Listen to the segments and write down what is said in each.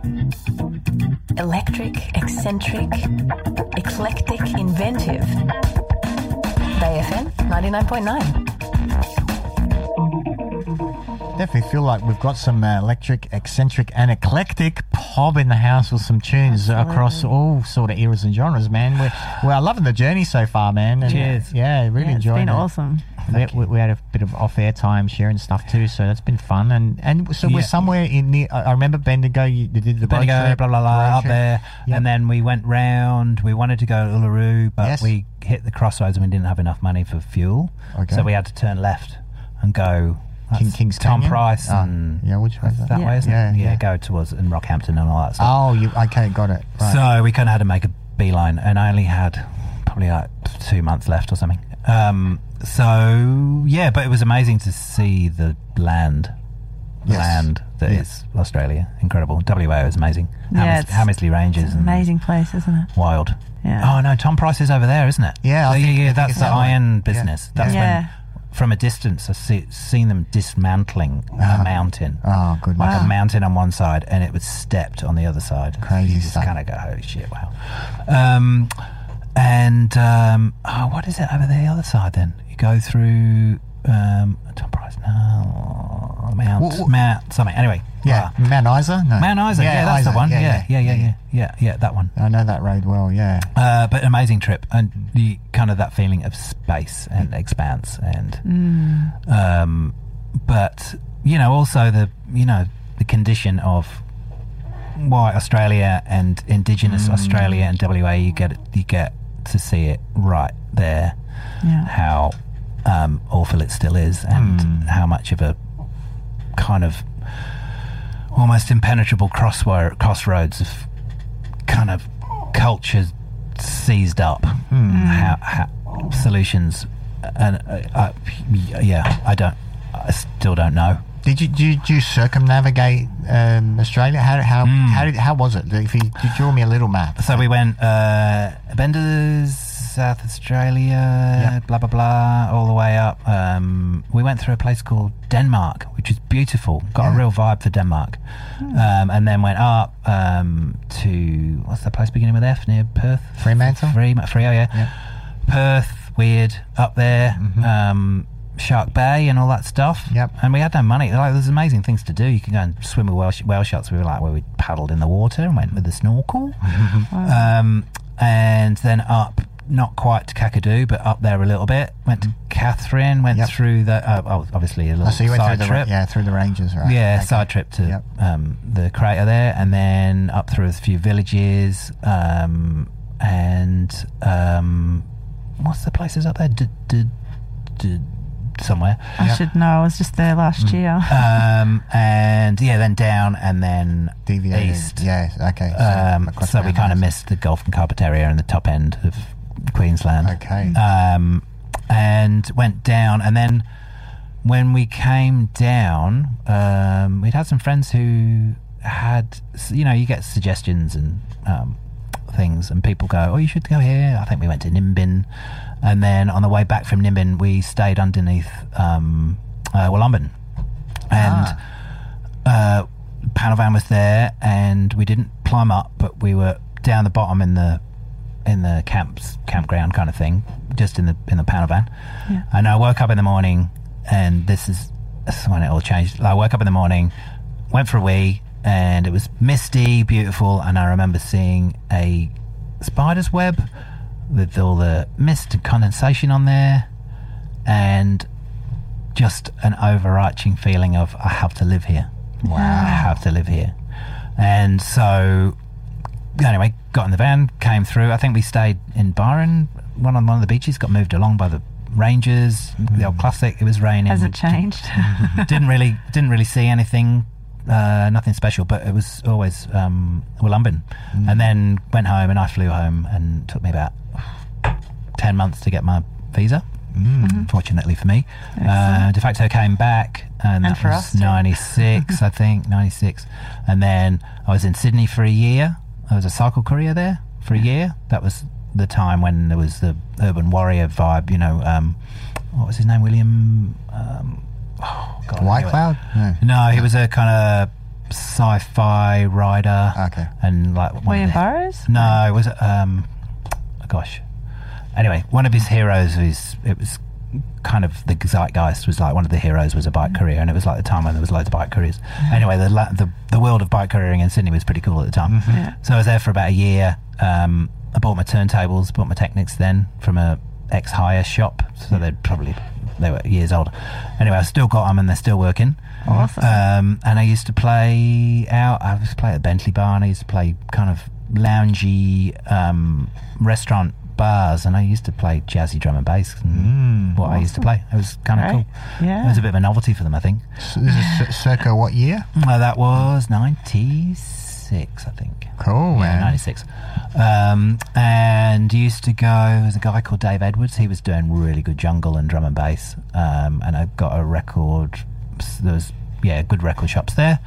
Electric, eccentric, eclectic, inventive. Bay FM 99.9. Definitely feel like we've got some electric, eccentric and eclectic pop in the house with some tunes across all sort of eras and genres, man. We're loving the journey so far, man. And cheers. Yeah, really enjoying it. It's been awesome. We had a bit of off-air time sharing stuff too, so that's been fun. And so we're somewhere in the... I remember Bendigo, you did the Bendigo, boat trip, blah, blah, blah, up there. Yep. And then we went round. We wanted to go to Uluru, but we hit the crossroads and we didn't have enough money for fuel. Okay. So we had to turn left and go... King's Tom Canyon? Price and which way is that? That way, isn't it? Yeah. Go towards in Rockhampton and all that stuff. Okay, got it. Right. So we kind of had to make a beeline, and I only had probably like 2 months left or something. But it was amazing to see the land that is Australia. Incredible. WA was amazing. Hamersley Ranges. It's an amazing place, isn't it? Wild. Yeah. Oh no, Tom Price is over there, isn't it? Yeah, I think that's it's the that way. iron business. That's when. From a distance, I've seen them dismantling a mountain. Oh, good. Like a mountain on one side, and it was stepped on the other side. Crazy you just stuff. kind of go, holy shit, wow. What is it over the other side then? You go through Tom Price, Mount something. Anyway. Mount Isa? No. Mount Isa, that's Isa. the one. Yeah, that one. I know that road well, yeah. But amazing trip, and kind of that feeling of space and expanse, and but also the condition of why Australia and Indigenous Australia and WA, you get to see it right there, how awful it still is, and how much of a kind of almost impenetrable crossroads of kind of cultures seized up, how solutions, and I still don't know. Did you circumnavigate Australia? How was it? If you draw me a little map. So we went Bender's, South Australia, blah blah blah, all the way up. We went through a place called Denmark, which is beautiful. Got a real vibe for Denmark. And then went up to what's the place beginning with F near Perth? Fremantle. Freo, yeah. Perth, weird up there. Shark Bay and all that stuff. Yep. And we had no money. Like, there's amazing things to do. You can go and swim with whale sharks. We were like, we paddled in the water and went with the snorkel. And then up, not quite to Kakadu, but up there a little bit. Went to Catherine. Went through the obviously a little so you went side through trip. Through the ranges, right? Yeah, side trip to the crater there, and then up through a few villages. What's the places up there? Somewhere. I should know. I was just there last year. Then down and then Deviated. east. Yeah, okay. So we kind of missed the Gulf and Carpentaria and the top end of Queensland. Okay. And went down, and then when we came down, we'd had some friends who had, you get suggestions and things, and people go, oh, you should go here. I think we went to Nimbin. And then on the way back from Nimbin, we stayed underneath Wollumbin. And panel van was there, and we didn't climb up, but we were down the bottom in the campground kind of thing, just in the panel van. Yeah. And I woke up in the morning, and this is when it all changed. I woke up in the morning, went for a wee, and it was misty, beautiful, and I remember seeing a spider's web with all the mist and condensation on there, and just an overarching feeling of, I have to live here. Wow. I have to live here. And so, anyway, got in the van, came through. I think we stayed in Byron, one of the beaches, got moved along by the rangers, the old classic. It was raining. Has it changed? didn't really see anything. Nothing special, but it was always Wollumbin. And then went home, and I flew home, and it took me about 10 months to get my visa. Fortunately for me. De facto came back, and that for was us too. 96, I think, 96. And then I was in Sydney for a year. I was a cycle courier there for a year. That was the time when there was the urban warrior vibe, what was his name, William... White Cloud? No, he was a kind of sci-fi writer. Okay. And like one of William the- Burroughs? No, it was gosh. Anyway, one of his heroes was kind of the zeitgeist was like one of the heroes was a bike courier, and it was like the time when there was loads of bike couriers. Anyway, the world of bike couriering in Sydney was pretty cool at the time. Yeah. So I was there for about a year. I bought my turntables, bought my Technics then from a ex-hire shop, so they were years old. Anyway, I still got them and they're still working. Awesome. And I used to play out. I used to play at the Bentley Bar, and I used to play kind of loungy restaurant bars, and I used to play jazzy drum and bass. And what I used to play, it was kind of Great. cool. Yeah. It was a bit of a novelty for them, I think. So this is circa what year? That was 96, I think. Cool, Yeah, man. 96. And used to go, there's a guy called Dave Edwards. He was doing really good jungle and drum and bass. And I got a record. There was, good record shops there.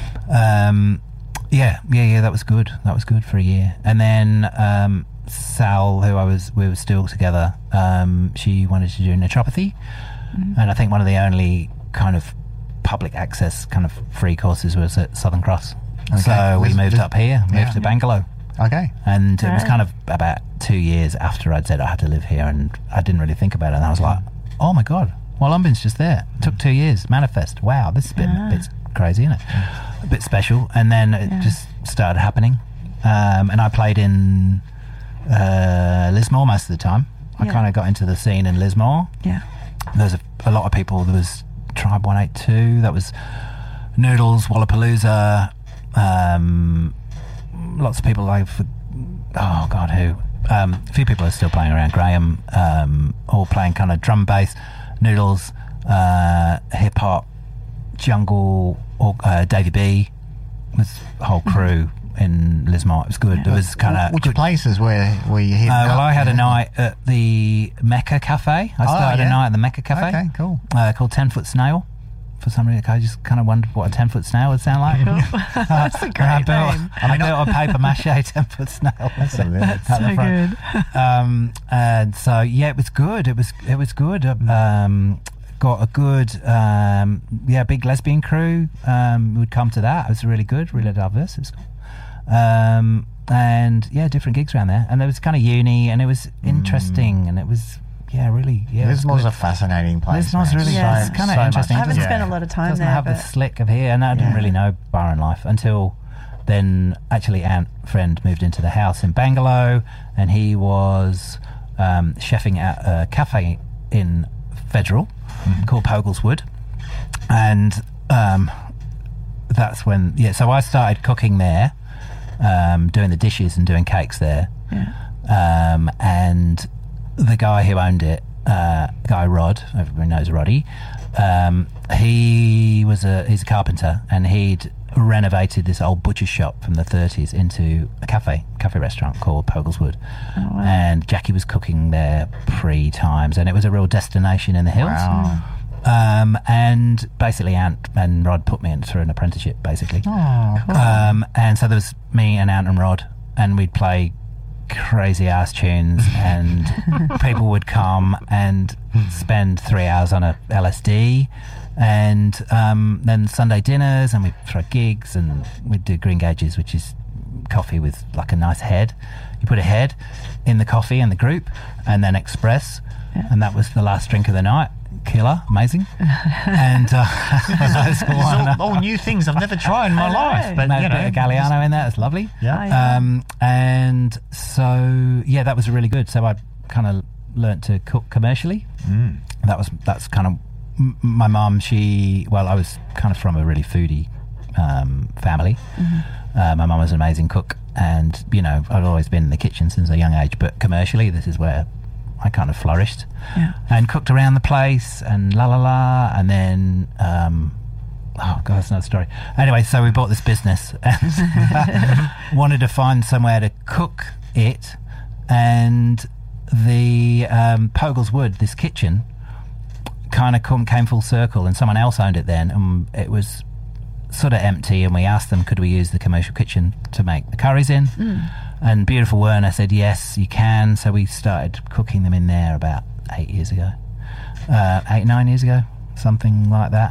That was good. That was good for a year. And then Sal, we were still together, she wanted to do naturopathy. And I think one of the only kind of public access kind of free courses was at Southern Cross. Okay. So we moved up here, moved to Bangalore. Okay. And it was Right. kind of about 2 years after I'd said I had to live here, and I didn't really think about it. And I was like, oh my God, Wollongong's just there. It took 2 years, manifest. Wow, this is a bit crazy, isn't it? A bit special. And then it just started happening. And I played in Lismore most of the time. I Yeah. kind of got into the scene in Lismore. Yeah. There's a lot of people. There was Tribe 182. That was Noodles, Wallapalooza. Lots of people like, oh God, who? A few people are still playing around. Graham, all playing kind of drum bass, Noodles, hip hop, jungle, or Davey B. This whole crew in Lismore. It was good. It was kind of Which good. places were you hitting Well, up? I had a night at the Mecca Cafe. I started a night at the Mecca Cafe. Okay, cool. Called 10 Foot Snail. For some reason, I just kind of wondered what a 10-foot snail would sound like. That's a great I built, name. I built a paper mache 10-foot snail. Absolutely. At So the front. good. And so it was good. It was good. Got a good big lesbian crew. Would come to that. It was really good, really diverse. It was cool. And different gigs around there. And there was kind of uni, and it was interesting, and it was really it was Lismore's good. a fascinating place. Lismore's man. really Yeah. it's kind of so interesting. I much- haven't Doesn't- spent a lot of time doesn't there, have the but slick of here, and I didn't really know bar and life until then. Actually, Ant friend moved into the house in Bangalore, and he was chefing at a cafe in Federal called Pogleswood, and that's when so I started cooking there, doing the dishes and doing cakes there. And the guy who owned it, guy Rod, everybody knows Roddy, he's a carpenter, and he'd renovated this old butcher shop from the 30s into a cafe restaurant called Pogleswood. And Jackie was cooking there pre-times, and it was a real destination in the hills. Wow. And basically Ant and Rod put me in through an apprenticeship, basically. Oh, cool. And so there was me and Ant and Rod, and we'd play crazy ass tunes, and people would come and spend 3 hours on a LSD, and then Sunday dinners, and we'd throw gigs, and we'd do green gauges, which is coffee with like a nice head. You put a head in the coffee in the group, and then espresso, and that was the last drink of the night. Killer, amazing. And that's all new things I've never tried in my I know. life. But, Maybe you a bit know, of Galliano in there. It's lovely. Yeah. And so that was really good. So I kind of learnt to cook commercially. That's kind of my mum. I was kind of from a really foodie family. My mum was an amazing cook, and I'd always been in the kitchen since a young age. But commercially, this is where I kind of flourished, and cooked around the place, and and then oh god, that's another story. Anyway, so we bought this business and wanted to find somewhere to cook it, and the Pogleswood, this kitchen, kind of came full circle, and someone else owned it then, and it was sort of empty, and we asked them, could we use the commercial kitchen to make the curries in? And beautiful Werner said yes, you can. So we started cooking them in there about 8 years ago, 8-9 years ago, something like that.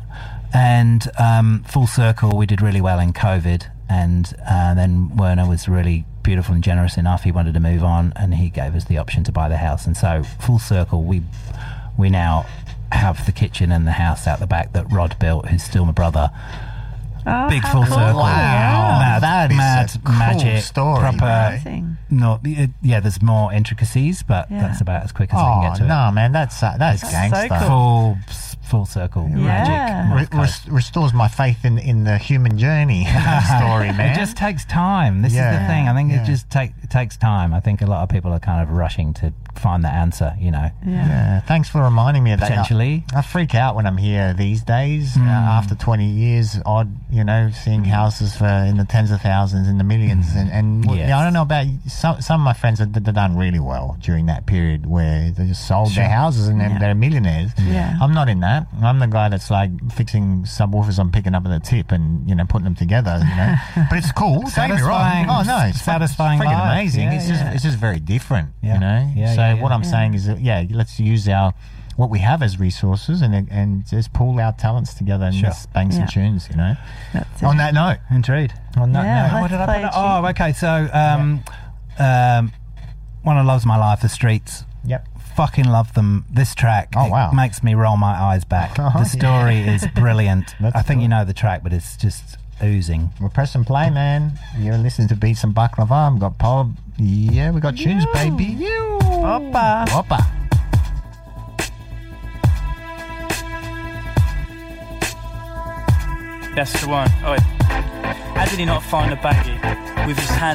And full circle, we did really well in COVID, and then Werner was really beautiful and generous enough. He wanted to move on, and he gave us the option to buy the house. And so full circle, we now have the kitchen and the house out the back that Rod built, who's still my brother. Oh, Big how full cool. circle. Wow. That is a cool magic story. Proper. Amazing. There's more intricacies, but Yeah. that's about as quick as I can Oh get to no, man, that's gangster. so cool. Full circle Yeah. magic. North Coast. Restores my faith in the human journey story, man. It just takes time. This is Yeah. the thing. I think Yeah. it just takes time. I think a lot of people are kind of rushing to find the answer, Yeah, thanks for reminding me of that. Potentially. I freak out when I'm here these days after 20 years odd, seeing houses for in the tens of thousands, in the millions. And Yes. I don't know about some of my friends that done really well during that period where they just sold their houses and they're millionaires. Yeah. I'm not in that. I'm the guy that's like fixing subwoofers I'm picking up at the tip and, putting them together, But it's cool. Don't get me wrong. Satisfying- Oh, no. It's satisfying freaking life. amazing. Yeah, It's just very different, Yeah. Yeah, So yeah, what yeah. I'm saying is that, let's use what we have as resources and just pull our talents together and Sure. just bang some Yeah. tunes, That's it. On that note. Indeed. On that Yeah, note. What did I play put? a Oh, okay. So, One of Loves My Life, The Streets. Yep. Fucking love them. This track, Oh, wow. it makes me roll my eyes back. Oh, The story is brilliant. That's I think cool. you know the track, but it's just oozing. We're press and play, man. You're listening to Beats and Baklava. We've got Paul. Yeah, we got tunes, baby. Opa. Opa. That's the one. Oh, wait. How did he not find a baggie with his hand?